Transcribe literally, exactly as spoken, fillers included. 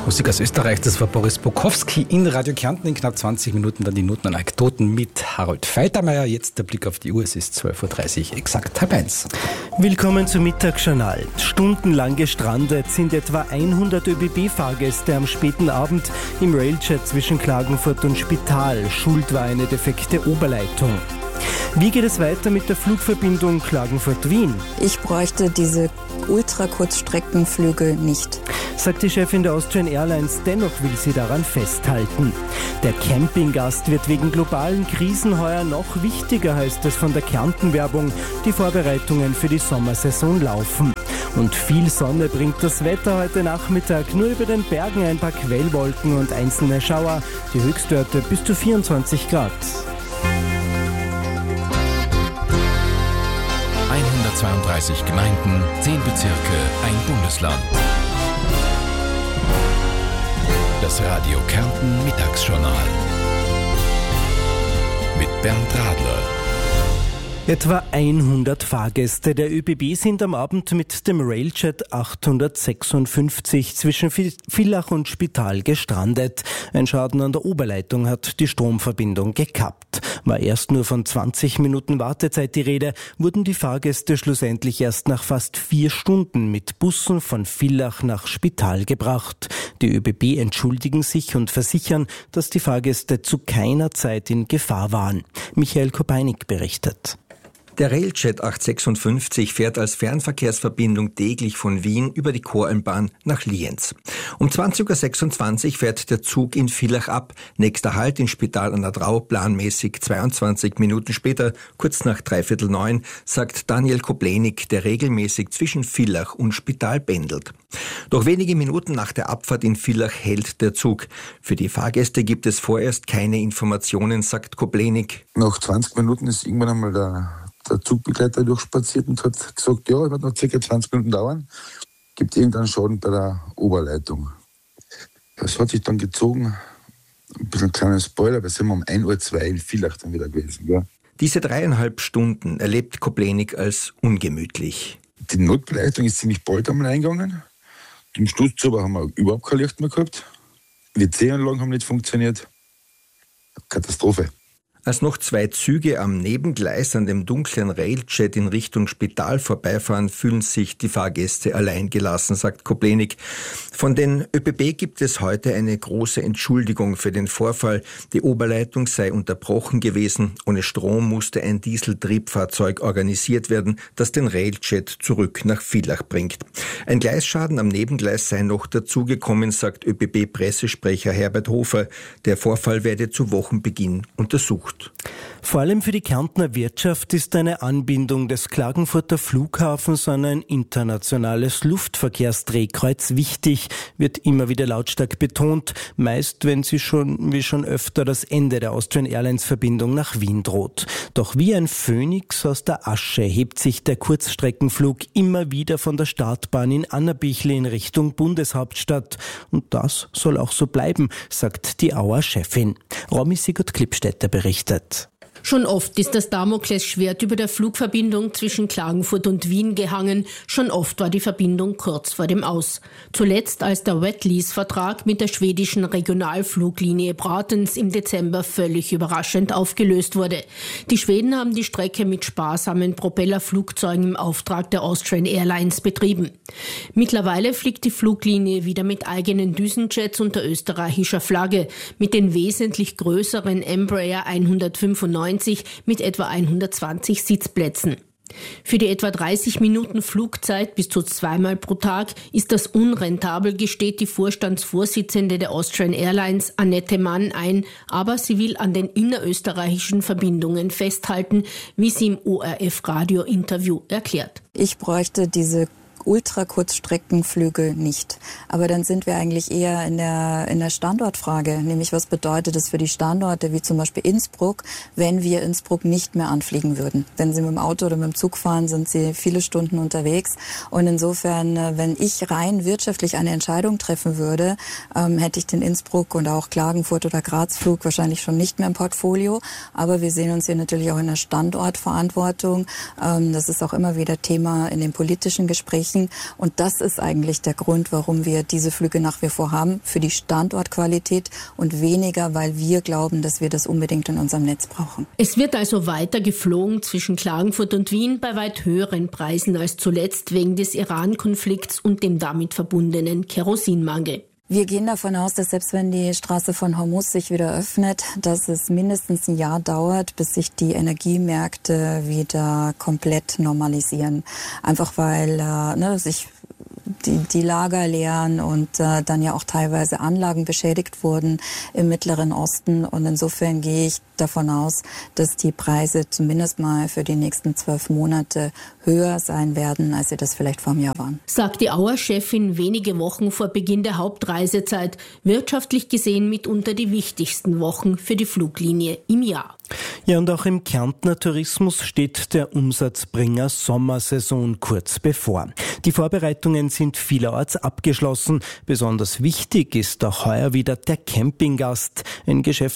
Musik aus Österreich, das war Boris Bukowski in Radio Kärnten in knapp zwanzig Minuten, dann die Noten und Anekdoten mit Harold Faltermeier. Jetzt der Blick auf die Uhr, es ist zwölf Uhr dreißig, exakt halb eins. Willkommen zum Mittagsjournal. Stundenlang gestrandet sind etwa hundert ÖBB-Fahrgäste am späten Abend im Railjet zwischen Klagenfurt und Spital. Schuld war eine defekte Oberleitung. Wie geht es weiter mit der Flugverbindung Klagenfurt-Wien? Ich bräuchte diese Ultrakurzstreckenflüge nicht, sagt die Chefin der Austrian Airlines. Dennoch will sie daran festhalten. Der Campinggast wird wegen globalen Krisen heuer noch wichtiger, heißt es von der Kärnten-Werbung. Die Vorbereitungen für die Sommersaison laufen. Und viel Sonne bringt das Wetter heute Nachmittag. Nur über den Bergen ein paar Quellwolken und einzelne Schauer. Die Höchstwerte bis zu vierundzwanzig Grad. hundertzweiunddreißig Gemeinden, zehn Bezirke, ein Bundesland. Das Radio Kärnten Mittagsjournal mit Bernd Radler. Etwa hundert Fahrgäste der ÖBB sind am Abend mit dem Railjet achthundertsechsundfünfzig zwischen Villach und Spital gestrandet. Ein Schaden an der Oberleitung hat die Stromverbindung gekappt. War erst nur von zwanzig Minuten Wartezeit die Rede, wurden die Fahrgäste schlussendlich erst nach fast vier Stunden mit Bussen von Villach nach Spital gebracht. Die ÖBB entschuldigen sich und versichern, dass die Fahrgäste zu keiner Zeit in Gefahr waren. Michael Kopeinik berichtet. Der Railjet achthundertsechsundfünfzig fährt als Fernverkehrsverbindung täglich von Wien über die Koralmbahn nach Lienz. Um zwanzig Uhr sechsundzwanzig fährt der Zug in Villach ab. Nächster Halt in Spital an der Drau, planmäßig zweiundzwanzig Minuten später, kurz nach dreiviertel neun, sagt Daniel Koblenik, der regelmäßig zwischen Villach und Spital pendelt. Doch wenige Minuten nach der Abfahrt in Villach hält der Zug. Für die Fahrgäste gibt es vorerst keine Informationen, sagt Koblenik. Nach zwanzig Minuten ist irgendwann einmal der der Zugbegleiter durchspaziert und hat gesagt, ja, es wird noch ca. zwanzig Minuten dauern, gibt irgendeinen Schaden bei der Oberleitung. Das hat sich dann gezogen, ein bisschen ein kleiner Spoiler, weil sind wir um ein Uhr zwei in Villach dann wieder gewesen. Ja. Diese dreieinhalb Stunden erlebt Koblenik als ungemütlich. Die Notbeleuchtung ist ziemlich bald einmal eingegangen. Im Schluss haben wir überhaupt kein Licht mehr gehabt. W C-Anlagen haben nicht funktioniert. Katastrophe. Als noch zwei Züge am Nebengleis an dem dunklen Railjet in Richtung Spital vorbeifahren, fühlen sich die Fahrgäste alleingelassen, sagt Koblenik. Von den ÖBB gibt es heute eine große Entschuldigung für den Vorfall. Die Oberleitung sei unterbrochen gewesen. Ohne Strom musste ein Dieseltriebfahrzeug organisiert werden, das den Railjet zurück nach Villach bringt. Ein Gleisschaden am Nebengleis sei noch dazugekommen, sagt ÖBB-Pressesprecher Herbert Hofer. Der Vorfall werde zu Wochenbeginn untersucht. Vor allem für die Kärntner Wirtschaft ist eine Anbindung des Klagenfurter Flughafens an ein internationales Luftverkehrsdrehkreuz wichtig, wird immer wieder lautstark betont, meist wenn sie schon, wie schon öfter, das Ende der Austrian Airlines Verbindung nach Wien droht. Doch wie ein Phönix aus der Asche hebt sich der Kurzstreckenflug immer wieder von der Startbahn in Annabichl in Richtung Bundeshauptstadt. Und das soll auch so bleiben, sagt die Auer Chefin. Romy Sigurd-Klippstätter berichtet. Schon oft ist das Damoklesschwert über der Flugverbindung zwischen Klagenfurt und Wien gehangen. Schon oft war die Verbindung kurz vor dem Aus. Zuletzt, als der Wet-Lease-Vertrag mit der schwedischen Regionalfluglinie Bratens im Dezember völlig überraschend aufgelöst wurde. Die Schweden haben die Strecke mit sparsamen Propellerflugzeugen im Auftrag der Austrian Airlines betrieben. Mittlerweile fliegt die Fluglinie wieder mit eigenen Düsenjets unter österreichischer Flagge, mit den wesentlich größeren Embraer hundertfünfundneunzig mit etwa hundertzwanzig Sitzplätzen. Für die etwa dreißig Minuten Flugzeit bis zu zweimal pro Tag ist das unrentabel, gesteht die Vorstandsvorsitzende der Austrian Airlines, Annette Mann, ein, aber sie will an den innerösterreichischen Verbindungen festhalten, wie sie im O R F-Radio-Interview erklärt. Ich bräuchte diese Ultrakurzstreckenflüge nicht. Aber dann sind wir eigentlich eher in der, in der Standortfrage, nämlich was bedeutet es für die Standorte wie zum Beispiel Innsbruck, wenn wir Innsbruck nicht mehr anfliegen würden. Wenn Sie mit dem Auto oder mit dem Zug fahren, sind Sie viele Stunden unterwegs und insofern, wenn ich rein wirtschaftlich eine Entscheidung treffen würde, ähm, hätte ich den Innsbruck und auch Klagenfurt oder Graz-Flug wahrscheinlich schon nicht mehr im Portfolio, aber wir sehen uns hier natürlich auch in der Standortverantwortung. Ähm, das ist auch immer wieder Thema in den politischen Gesprächen erreichen. Und das ist eigentlich der Grund, warum wir diese Flüge nach wie vor haben, für die Standortqualität und weniger, weil wir glauben, dass wir das unbedingt in unserem Netz brauchen. Es wird also weiter geflogen zwischen Klagenfurt und Wien bei weit höheren Preisen als zuletzt wegen des Iran-Konflikts und dem damit verbundenen Kerosinmangel. Wir gehen davon aus, dass selbst wenn die Straße von Hormuz sich wieder öffnet, dass es mindestens ein Jahr dauert, bis sich die Energiemärkte wieder komplett normalisieren. Einfach weil äh, ne, sich die, die Lager leeren und äh, dann ja auch teilweise Anlagen beschädigt wurden im Mittleren Osten. Und insofern gehe ich davon aus, dass die Preise zumindest mal für die nächsten zwölf Monate höher sein werden, als sie das vielleicht vor einem Jahr waren. Sagt die Auer-Chefin wenige Wochen vor Beginn der Hauptreisezeit. Wirtschaftlich gesehen mitunter die wichtigsten Wochen für die Fluglinie im Jahr. Ja, und auch im Kärntner Tourismus steht der Umsatzbringer Sommersaison kurz bevor. Die Vorbereitungen sind vielerorts abgeschlossen. Besonders wichtig ist auch heuer wieder der Campinggast. Ein Geschäft